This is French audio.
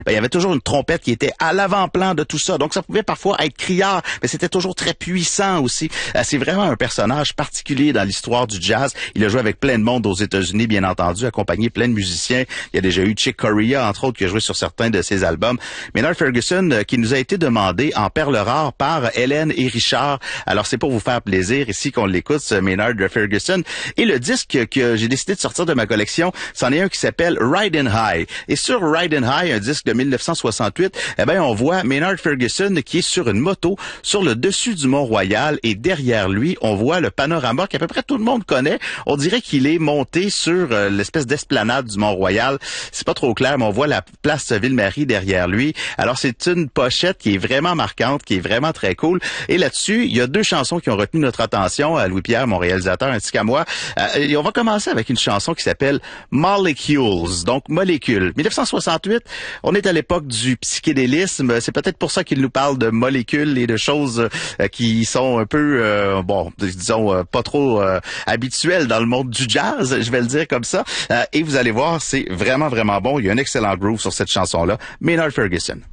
il y avait toujours une trompette qui était à l'avant-plan de tout ça. Donc, ça pouvait parfois être criard, mais c'était toujours très puissant aussi. C'est vraiment un personnage particulier dans l'histoire du jazz. Il a joué avec plein de monde aux États-Unis, bien entendu, accompagné plein de musiciens. Il y a déjà eu Chick Corea, entre autres, qui a joué sur certains de ses albums. Maynard Ferguson, qui nous a été demandé en perles rares par Hélène et Richard. Alors, c'est pour vous faire plaisir ici qu'on l'écoute, ce Maynard Ferguson. Et le disque que j'ai décidé de sortir de ma collection, c'en est un qui s'appelle Ridin' High. Et sur Ridin' High, un disque de 1968, on voit Maynard Ferguson qui est sur une moto sur le dessus du Mont-Royal et derrière lui, on voit le panorama qu'à peu près tout le monde connaît. On dirait qu'il est monté sur l'espèce d'esplanade du Mont-Royal. C'est pas trop clair, mais on voit la place Ville-Marie derrière lui. Alors, c'est une pochette qui est vraiment marquante, qui est vraiment très cool. Et là-dessus, il y a deux chansons qui ont retenu notre attention, à Louis-Pierre, mon réalisateur, ainsi qu'à moi. Et on va commencer avec une chanson qui s'appelle Molecules, donc molécules. 1968, on est à l'époque du psychédélisme. C'est peut-être pour ça qu'il nous parle de molécules et de choses qui sont un peu, disons, pas trop habituelles dans le monde du jazz, je vais le dire comme ça. Et vous allez voir, c'est vraiment, vraiment bon. Il y a un excellent groove sur cette chanson-là. Maynard Ferguson.